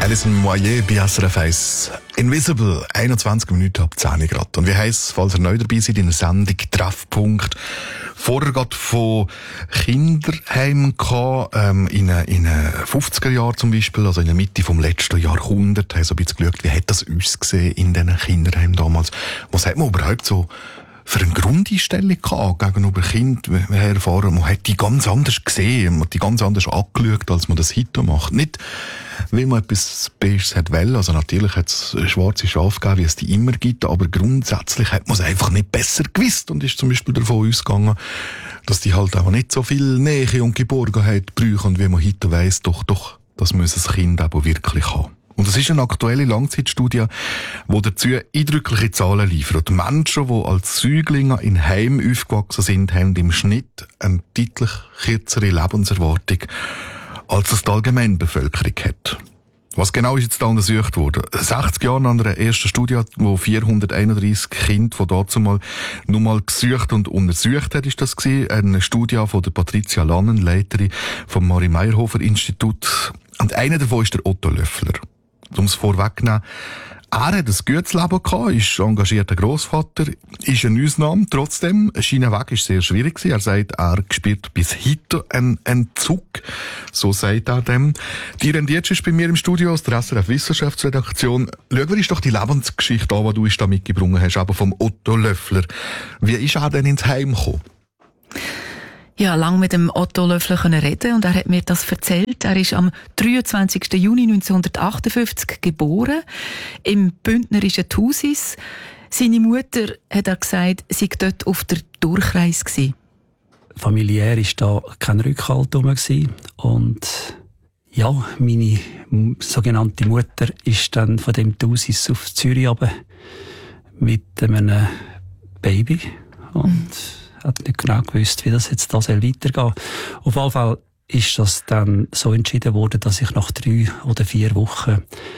Alison Moyer bei SRF 1. Invisible, 21 Minuten ab 10 Grad. Und wie heisst es, falls ihr neu dabei seid, in der Sendung Treffpunkt. Vorher gerade von Kinderheimen gehabt, in den 50er Jahren zum Beispiel, also in der Mitte vom letzten Jahrhundert, haben so ein bisschen geschaut, wie hat das ausgesehen in diesen Kinderheimen damals. Was hat man überhaupt so für eine Grundeinstellung gehabt gegenüber Kind? Wir haben erfahren, man hat die ganz anders gesehen, man hat die ganz anders angeschaut, als man das heute macht. Nicht, weil man etwas Besseres hat wollen. Also natürlich hat es schwarze Schafe gegeben, wie es die immer gibt, aber grundsätzlich hat man es einfach nicht besser gewusst und ist zum Beispiel davon ausgegangen, dass die halt auch nicht so viel Nähe und Geborgenheit brauchen, wie man heute weiss, doch, das muss ein Kind aber wirklich haben. Und es ist eine aktuelle Langzeitstudie, die dazu eindrückliche Zahlen liefert. Menschen, die als Säuglinge in Heimen aufgewachsen sind, haben im Schnitt eine deutlich kürzere Lebenserwartung, als es die Allgemeinbevölkerung hat. Was genau ist jetzt da untersucht worden? 60 Jahre nach einer ersten Studie, wo 431 Kinder von dazu mal nur mal gesucht und untersucht hat, ist das gewesen. Eine Studie von der Patricia Lannen, Leiterin vom Marie-Meyerhofer-Institut. Und einer davon ist der Otto Löffler. Um es vorwegzunehmen, er hat ein gutes Leben gehabt, ist engagierter Grossvater, ist eine Ausnahme. Trotzdem, sein Weg ist sehr schwierig gewesen. Er sagt, er spürt bis heute einen Entzug. So sagt er dem. Die Rendiert ist bei mir im Studio aus der SRF Wissenschaftsredaktion. Schau, wer ist doch die Lebensgeschichte an, die du uns da mitgebracht hast, aber vom Otto Löffler. Wie ist er denn ins Heim gekommen? Ja, lang mit dem Otto Löffler reden und er hat mir das erzählt. Er ist am 23. Juni 1958 geboren, im bündnerischen Thusis. Seine Mutter, hat er gesagt, sei dort auf der Durchreise gewesen. Familiär war da kein Rückhalt herum und ja, meine sogenannte Mutter ist dann von dem Thusis auf Zürich runter mit einem Baby und hat nicht genau gewusst, wie das jetzt da weitergehen soll. Auf jeden Fall ist das dann so entschieden worden, dass ich nach 3 oder 4 Wochen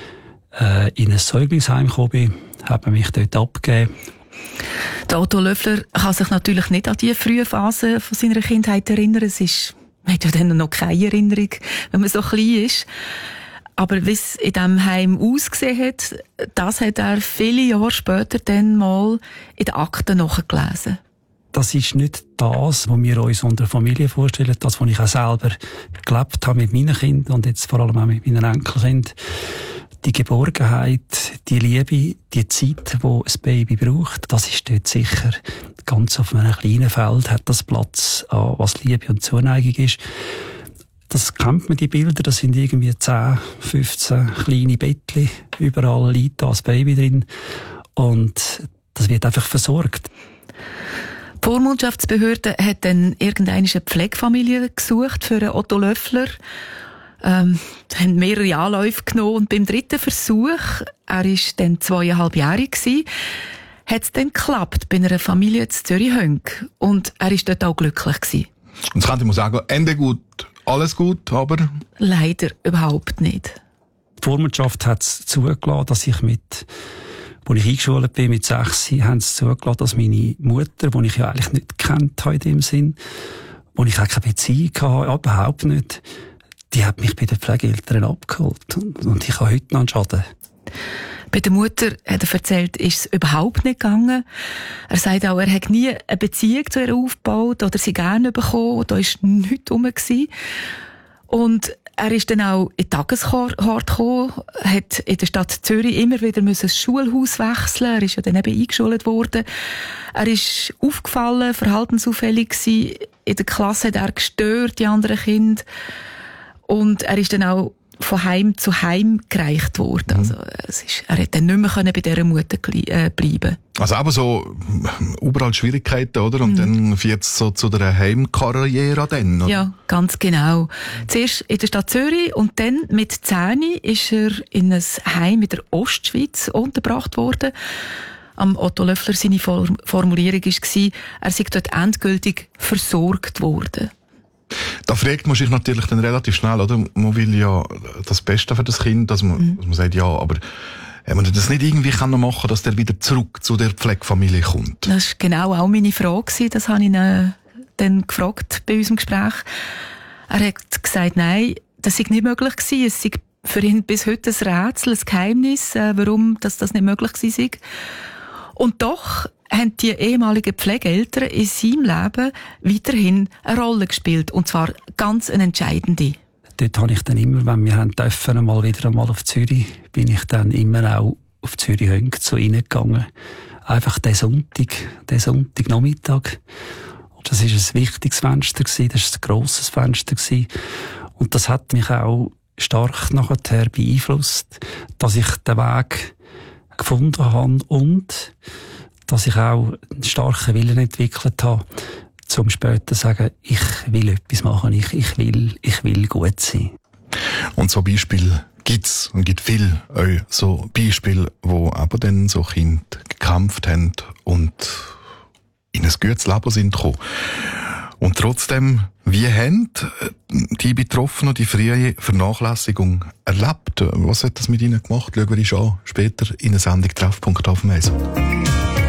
in ein Säuglingsheim gekommen bin, habe mich dort abgegeben. Der Otto Löffler kann sich natürlich nicht an die frühe Phase von seiner Kindheit erinnern. Man hat ja dann noch keine Erinnerung, wenn man so klein ist. Aber wie es in diesem Heim ausgesehen hat, das hat er viele Jahre später dann mal in den Akten nachgelesen. Das ist nicht das, was wir uns unter Familie vorstellen, das, was ich auch selber gelebt habe mit meinen Kindern und jetzt vor allem auch mit meinen Enkelkindern. Die Geborgenheit, die Liebe, die Zeit, die ein Baby braucht, das ist dort sicher. Ganz auf einem kleinen Feld hat das Platz, was Liebe und Zuneigung ist. Das kennt man, die Bilder, das sind irgendwie 10, 15 kleine Bettchen, überall liegt da ein Baby drin und das wird einfach versorgt. Die Vormundschaftsbehörde hat dann irgendeine Pflegefamilie gesucht für einen Otto Löffler. Haben mehrere Anläufe genommen und beim 3. Versuch, er war dann 2,5-jährig gewesen, hat es dann geklappt bei einer Familie in Zürich-Hönk. Und er war dort auch glücklich gewesen. Und jetzt könnte man sagen, Ende gut, alles gut, aber... Leider überhaupt nicht. Die Vormundschaft hat es zugelassen, dass ich als ich eingeschult bin mit 6, haben sie zugelassen, dass meine Mutter, die ich ja eigentlich nicht gekannt habe in dem Sinn, wo ich auch keine Beziehung hatte, überhaupt nicht, die hat mich bei den Pflegeeltern abgeholt. Und ich habe heute noch einen Schaden. Bei der Mutter, hat er erzählt, ist es überhaupt nicht gegangen. Er sagt auch, er hat nie eine Beziehung zu ihr aufgebaut oder sie gerne bekommen. Da war nichts rum. Und er ist dann auch in die Tageskarte gekommen, hat in der Stadt Zürich immer wieder das Schulhaus wechseln. Er ist ja dann eben eingeschult worden. Er ist aufgefallen, verhaltensauffällig gewesen. In der Klasse hat er gestört, die anderen Kinder. Und er ist dann auch von Heim zu Heim gereicht worden. Also, er hat dann nicht mehr bei dieser Mutter bleiben. Also aber so überall Schwierigkeiten, oder? Und dann führt es so zu der Heimkarriere dann, oder? Ja, ganz genau. Zuerst in der Stadt Zürich und dann mit 10 ist er in ein Heim in der Ostschweiz untergebracht worden. Am Otto Löffler seine Formulierung war, er sei dort endgültig versorgt worden. Da fragt man sich natürlich dann relativ schnell, oder? Man will ja das Beste für das Kind, dass man sagt, ja, aber man das nicht irgendwie machen kann, dass der wieder zurück zu der Pflegefamilie kommt. Das war genau auch meine Frage. Das habe ich ihn dann gefragt bei unserem Gespräch. Er hat gesagt, nein, das sei nicht möglich gewesen. Es sei für ihn bis heute ein Rätsel, ein Geheimnis, warum das nicht möglich war. Und doch haben die ehemaligen Pflegeeltern in seinem Leben weiterhin eine Rolle gespielt. Und zwar ganz eine entscheidende. Dort habe ich dann immer, wenn wir dürfen, wieder einmal auf Zürich, bin ich dann immer auch auf Zürich Hönk zu ihnen gegangen. Einfach den Sonntagnachmittag. Das war ein wichtiges Fenster, das war ein grosses Fenster. Und das hat mich auch stark nachher beeinflusst, dass ich den Weg gefunden habe und dass ich auch einen starken Willen entwickelt habe, zum später zu sagen, ich will etwas machen, ich will gut sein. Und so Beispiele gibt's und gibt viel so Beispiele, wo aber dann so Kinder gekämpft haben und in ein gutes Leben sind gekommen. Und trotzdem, wie haben die Betroffenen die frühe Vernachlässigung erlebt? Was hat das mit ihnen gemacht? Schauen wir uns an, später in der Sendung Treffpunkt auf dem Eis.